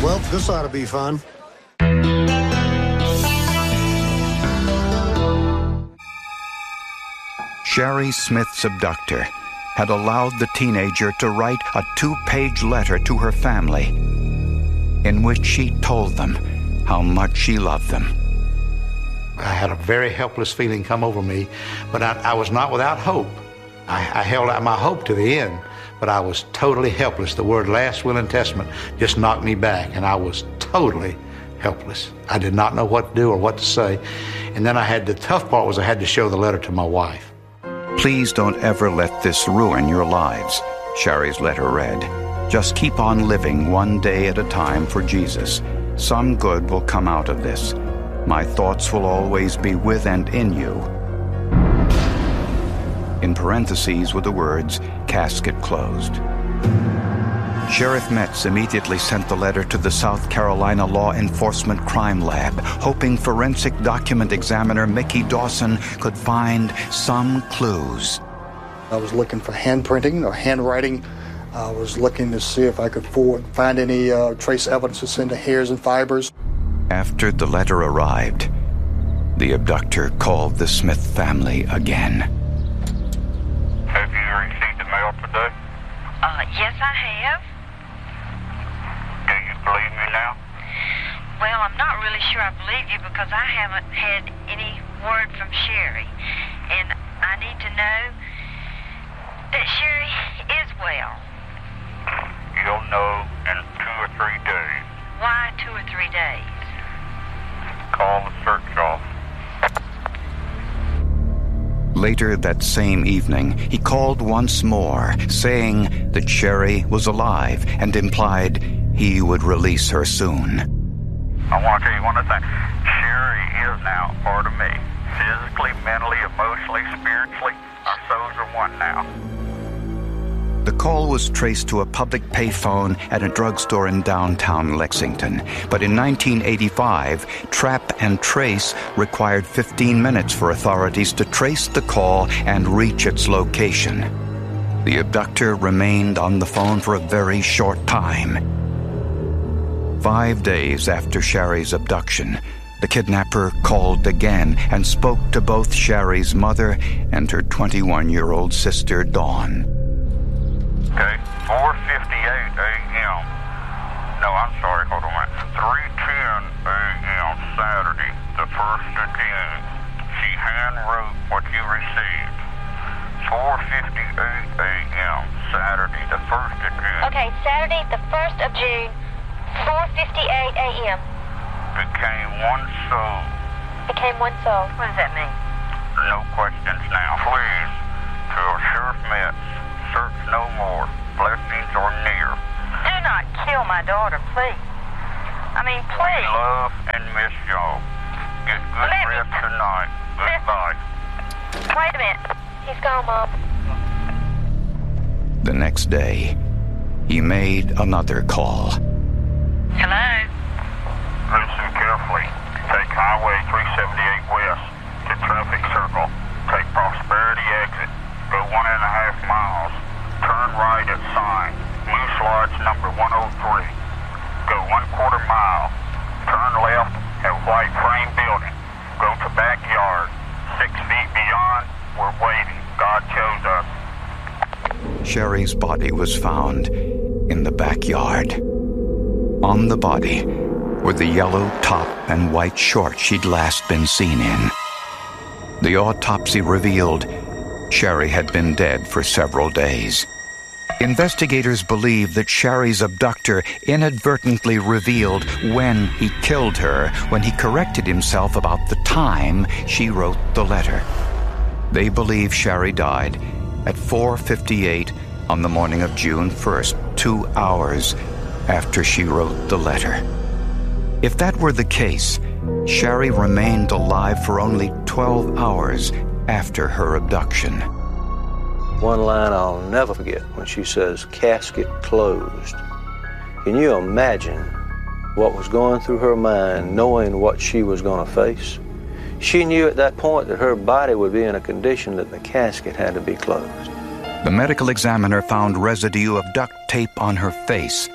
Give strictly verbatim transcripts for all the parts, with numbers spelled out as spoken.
Well, this ought to be fun. Sherry Smith's abductor had allowed the teenager to write a two-page letter to her family in which she told them how much she loved them. I had a very helpless feeling come over me, but I, I was not without hope. I, I held out my hope to the end, but I was totally helpless. The word last will and testament just knocked me back, and I was totally helpless. I did not know what to do or what to say. And then I had, the tough part was I had to show the letter to my wife. Please don't ever let this ruin your lives, Sherry's letter read. Just keep on living one day at a time for Jesus. Some good will come out of this. My thoughts will always be with and in you. In parentheses were the words, casket closed. Sheriff Metz immediately sent the letter to the South Carolina Law Enforcement Crime Lab, hoping forensic document examiner Mickey Dawson could find some clues. I was looking for handprinting or handwriting. I was looking to see if I could forward, find any uh, trace evidences into hairs and fibers. After the letter arrived, the abductor called the Smith family again. Have you received the mail today? Uh, yes, I have. Do you believe me now? Well, I'm not really sure I believe you because I haven't had any word from Sherry. And I need to know that Sherry is well. You'll know in two or three days. Why two or three days? Call the search off. Later that same evening, he called once more, saying that Sherry was alive and implied he would release her soon. I want to tell you one other thing. Sherry is now part of me. Physically, mentally, emotionally, spiritually, our souls are one now. The call was traced to a public payphone at a drugstore in downtown Lexington. But in nineteen eighty-five, trap and trace required fifteen minutes for authorities to trace the call and reach its location. The abductor remained on the phone for a very short time. Five days after Sherry's abduction, the kidnapper called again and spoke to both Sherry's mother and her twenty-one-year-old sister, Dawn. Okay, four fifty-eight a.m. No, I'm sorry, hold on a minute. three ten a.m. Saturday, the first of June. She hand-wrote what you received. four fifty-eight a.m. Saturday, the first of June. Okay, Saturday, the first of June, four fifty-eight a.m. Became one soul. Became one soul. What does that mean? No questions now. Please, tell Sheriff Metz, search no more. Blessings are near. Do not kill my daughter, please. I mean, We please. love and miss y'all. Get good Let me- rest tonight. Goodbye. Wait a minute. He's gone, Mom. The next day, he made another call. Hello? Listen carefully. Take Highway three seventy-eight west to Traffic Circle. Take Prosperity exit. Go one and a half miles. Turn right at sign. Moose Lodge number one oh three. Go one quarter mile. Turn left at white frame building. Go to backyard. Six feet beyond, we're waiting. God chose us. Sherry's body was found in the backyard. On the body were the yellow top and white shorts she'd last been seen in. The autopsy revealed Sherry had been dead for several days. Investigators believe that Sherry's abductor inadvertently revealed when he killed her when he corrected himself about the time she wrote the letter. They believe Sherry died at four fifty-eight on the morning of June first, two hours after she wrote the letter. If that were the case, Sherry remained alive for only twelve hours after her abduction. One line I'll never forget when she says, casket closed. Can you imagine what was going through her mind knowing what she was going to face? She knew at that point that her body would be in a condition that the casket had to be closed. The medical examiner found residue of duct tape on her face,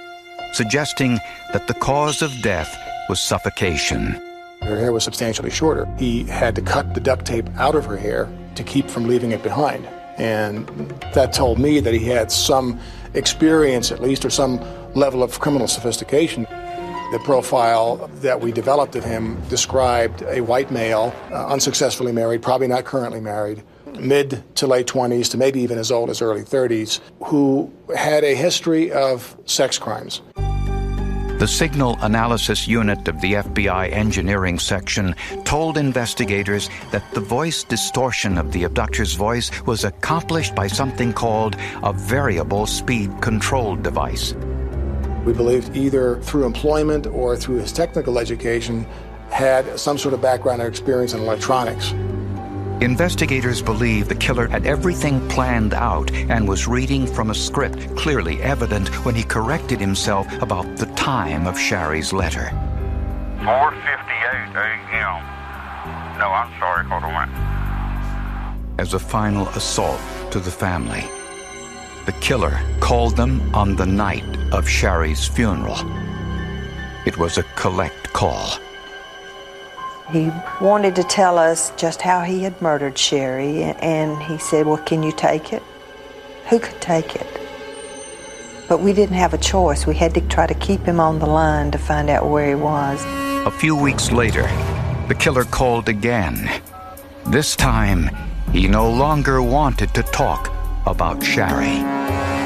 suggesting that the cause of death was suffocation. Her hair was substantially shorter. He had to cut the duct tape out of her hair to keep from leaving it behind. And that told me that he had some experience, at least, or some level of criminal sophistication. The profile that we developed of him described a white male, uh, unsuccessfully married, probably not currently married, mid to late twenties to maybe even as old as early thirties, who had a history of sex crimes. The Signal Analysis Unit of the F B I Engineering Section told investigators that the voice distortion of the abductor's voice was accomplished by something called a variable speed control device. We believed either through employment or through his technical education had some sort of background or experience in electronics. Investigators believe the killer had everything planned out and was reading from a script clearly evident when he corrected himself about the time of Sherry's letter. four fifty-eight a.m. No, I'm sorry, hold on a minute. As a final assault to the family, the killer called them on the night of Sherry's funeral. It was a collect call. He wanted to tell us just how he had murdered Sherry, and he said, well, can you take it? Who could take it? But we didn't have a choice. We had to try to keep him on the line to find out where he was. A few weeks later, the killer called again. This time, he no longer wanted to talk about Sherry.